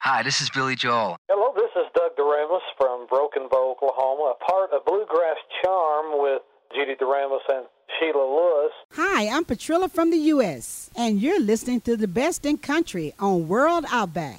Hi, this is Billy Joel. Hello, this is Doug Doremus from Broken Bow, Oklahoma, a part of Bluegrass Charm with Judy Doremus and Sheila Lewis. Hi, I'm Patrilla from the U.S., and you're listening to the best in country on World Outback.